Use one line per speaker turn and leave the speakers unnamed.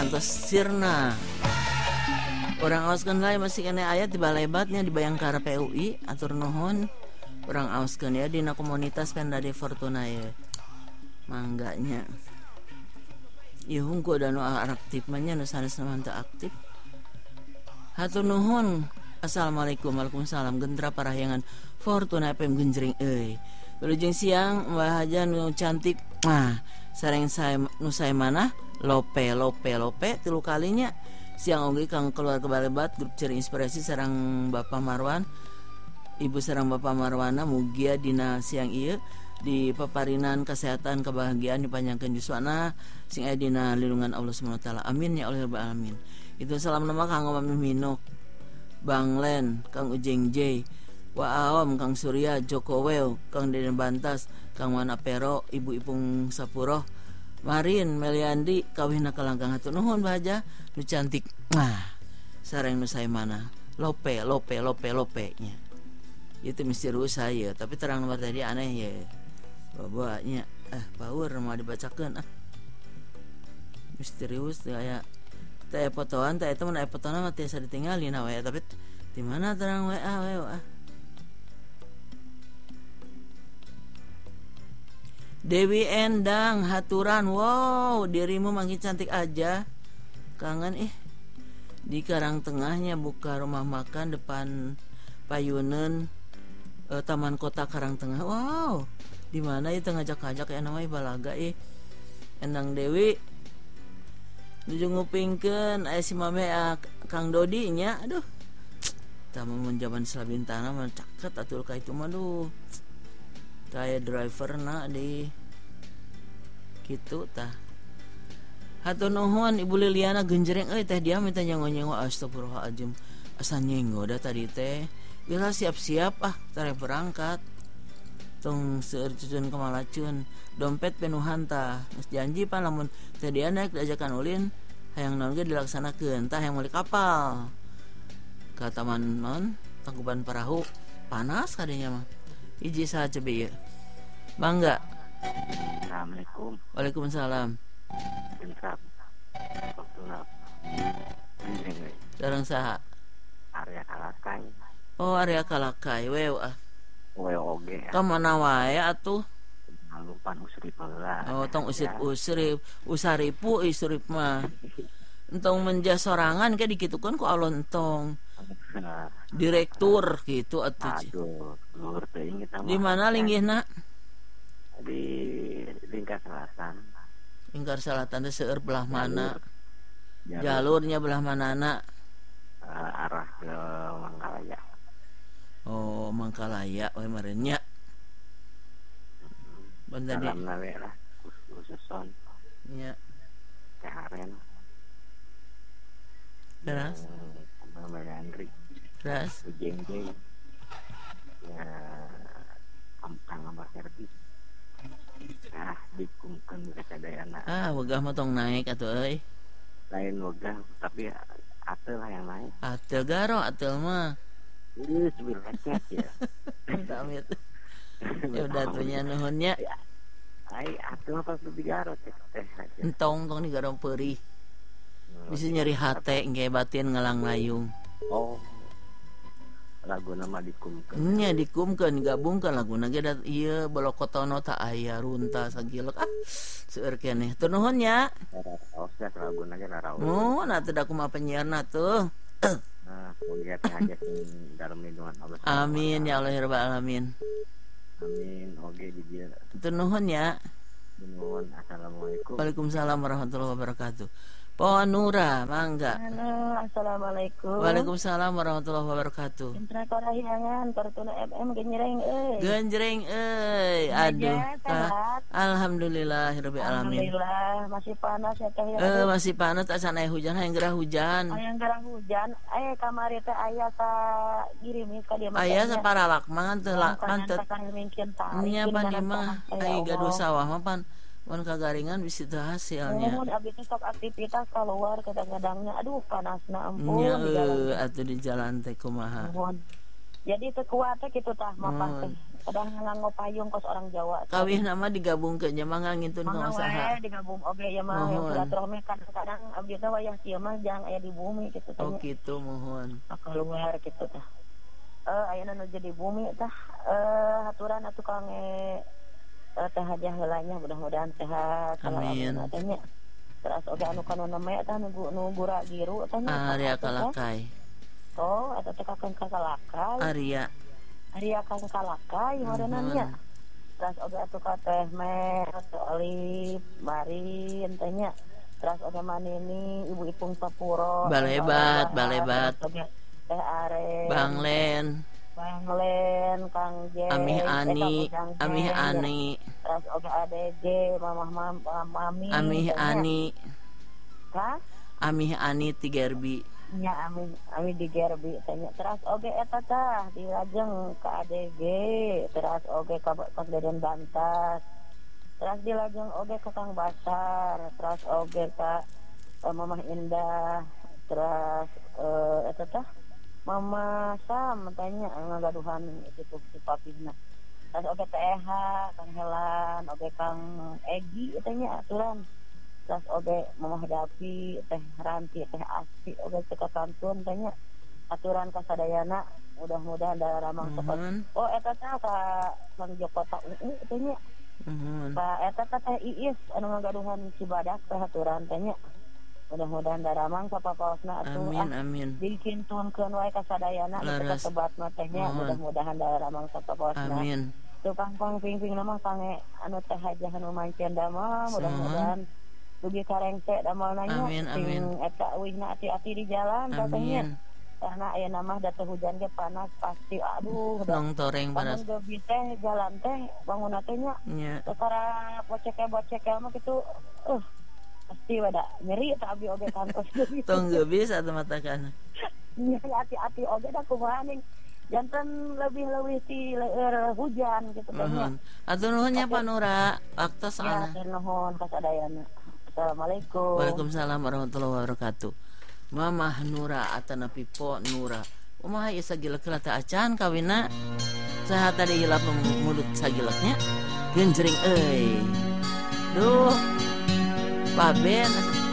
ngantos sirna. Orang auskeun lain masih kena ayat di balebatnya di Bayangkara PUI atur nuhun. Orang auskeun ya dina komunitas Penda de Fortuna ya. Mangganya. Ieu hungku da nu aktif mah nya nu sanes teu aktif. Hatur nuhun. Assalamualaikum. Waalaikumsalam. Gentra parahyangan Fortuna FM genjring euy. Wilujeng siang Mbah Haja nu cantik. Sareng saya nu saya mana? Lope tilu kalinya. Siang oge kang keluarga Balebat grup Ceri Inspirasi sareng Bapak Marwan. Ibu sareng Bapak Marwana mugia dina siang ieu di paparinan kesehatan kebahagiaan dipanjangkeun yuswana sing aya dina lindungan Allah Subhanahu wa taala. Amin ya Allah rabbal alamin. Itu salam nama Kang Omam Minuk, Bang Len, Kang Ujeng J, Wa Awam, Kang Surya, Joko Wew, Kang Deden Bantas, Kang Wana Pero, Ibu Ipung Sapuroh, Marin, Meliandi, kawihna kalangkang hatur nuhun Bahaja, nu cantik. Sareng nu saya mana? Lope nya. Itu misterius saya, tapi terang nomor tadi aneh ya. Babanya power mau dibacakeun misterius kayak teh fotoan teh itu mana fotoan mah tiasa ditinggalin we tapi di mana terang WA. Dewi Endang haturan, wow dirimu makin cantik aja, kangen di Karang Tengahnya buka rumah makan depan payunan Taman Kota Karang Tengah. Wow, di mana itu ngajak-ngajak ya namanya balaga Endang Dewi nuju ngupingkeun aya si mame Kang Dodi nya. Aduh, tamu mun jaman Salabintana mah caket atuh ka itu mah duh. Taya driverna di kitu tah. Hatur nuhun Ibu Liliana genjreng euy teh dia minta nyengo-nyengo astagfirullahalazim. Asa nyengo da tadi teh. Bila siap-siap tare berangkat. Tong seueur cucun ka Malacun. Dompet penuhan tah. Geus janji pan lamun teh dia naik diajakan ulin hayang naon ge dilaksanakeun tah hayang meuli kapal. Ka taman non Tangkuban Perahu panas kadinya mah. Iji saha cobe ieu. Bangga.
Assalamualaikum.
Waalaikumsalam.
Bentrap.
Sareng saha?
Area Kalakai.
Oh, area Kalakai. Wew
oge.
Ka mana wae atuh?
Lupan usrip heula.
Oh, tong usaripu isrip mah. Entong menja sorangan ke dikitukeun ku Allah entong. Direktur gitu atuh.
Aduh, luhur teuing kita mah.
Di mana linggihna?
Di Lingkar Selatan.
Lingkar Selatan teh seueur belah mana? Jalurnya belah manana?
Arah ke Mangkalaya.
Oh, Mangkalaya we marenya. Bener di.
Salam nawe lah. Khususon.
Nya.
Karen.
Terus?
Mama Andri.
Terus?
Ujeng J. Ya, Kang Ambar Serbi. Dikumkeun kasadayana.
Wegah mah tong naik atuh euy.
Lain wegah tapi atel lah yang naik.
Atel garo atel mah.
Sebir rakyat ya.
Damit. Ya udah tuhnya nuhunnya.
Ai atel apa di garo teh.
Entong tong di garo peurih. Bisa nyeri hate engke batin ngalang layung.
Oh. Laguna mah dikumkeun.
Nya dikumkeun gabungkeun laguna ge da ieu Bolokotono tah aya runta sagilek seueur keneh. Tur nuhun nya.
Osnya laguna ge raraos.
Oh, na teu da kumaha penyiarna tuh.
Semoga teh hajat dalam lindungan Allah.
Amin ya Allah ya rabbal alamin.
Amin. Oge di dieu.
Tur nuhun nya.
Nuhun. Assalamualaikum.
Waalaikumsalam warahmatullahi wabarakatuh. Pohon Nura, mangga.
Halo, assalamualaikum.
Waalaikumsalam warahmatullahi wabarakatuh.
Intra Korahyangan, Fortuna FM genjreng euy.
Genjreng euy. Aduh. Alhamdulillahirabbil alamin.
Alhamdulillah, masih panas ya teh ya.
Masih panas asan aya hujan, hayang gerah hujan.
Hayang gerah hujan, kamari teh aya sa girimis ka dieu mah.
Aya saparalak mah teu lantet. Nya pan ieu mah aya gaduh sawah mah pan. Mun kagaringan bisa teu hasilnya.
Mun abdi teh sok aktivitas keluar kadang-kadangnya aduh panasna ampun.
Nya atuh di jalan teh kumaha.
Jadi teu kuat teh kitu tah mapah teh. kadang nganggo payung kos orang Jawa.
Kawih nama digabungkeun nya mah ngangintun
Mangga
usaha.
we digabung oge ya mah yang
Mohon.
silaturahmi kadang abdi teh wayah kieu mah jang aya di bumi gitu teh.
Oh gitu mohon.
Keluar gitu tah. Ayeuna nu jadi bumi tah aturan atuh kange teh hajah heulanya mudah-mudahan sehat
Amin.
tanya. Terus oge anu kana nama tah nu gura giru tanya.
Arya Kalakai.
Oh, eta teh kakang Kalakai.
Arya
Kang Kalakai morenanya. Terus oge atuh ka teh meh, teh Olip, Marin tanya. Terus oge manini Ibu Ipung Sapuro.
Balebat.
Teh Are.
Banglen,
Kang Jen.
Amih Ani,
Terus oge ADG, Mami.
Amih Ani,
Hah?
Amih Ani Tigerbi.
Nya ami di Gerbi tanya. Terus oge eta tah dilajeng ka ADG, terus oge ka Deden Bantas. Terus dilajeng oge ka Kang Basar, terus oge ka Mamah Indah, terus eta tah Mama Sam tanya ngagaduhan itu si papina. Terus oge teh Kang Helan, oge Kang Egi tanya aturan. Terus oge Mamah Dapi, teh Ranti, teh Asti, oge teh kantun tanya aturan kasadayana mudah-mudahan dalam ramang cepat. Oh eta teh ka Kang Joko ta tanya. Ka eta teh Iis anu ngagaduhan Cibadak teh aturan tanya. Mudah-mudahan daramang sapapaosna atuh.
Amin.
Dikintunkeun wae kasadayana kita sebatna teh nya mudah-mudahan daramang sapapaosna.
Amin.
Tukang ping-ping nama kange anu teh hajah anu mancen damel mudah-mudahan dugi karengse damal nanya
amin.
Eta wihna hati-hati di jalan katanya karena aya nama datang hujan ge panas pasti aduh
nong toreng panas
bangun teh jalan teh bangun teh nya perkara bocek mah kitu pasti wada nyeri tak abi oge kantos
tong geubis atuh mata kana
nya hati-hati oge da kumaha ning janten lebih ti hujan gitu kan
atuh nuhun nya Panura waktos
ana ya nuhun kasadayana. Assalamualaikum.
Waalaikumsalam warahmatullahi wabarakatuh. Mamah Nura atana pipo Nura. Umaha ieu sagilek teh acan kawina. Saha tadi hilap mulut sagileknya. Genjring euy. Duh. Paben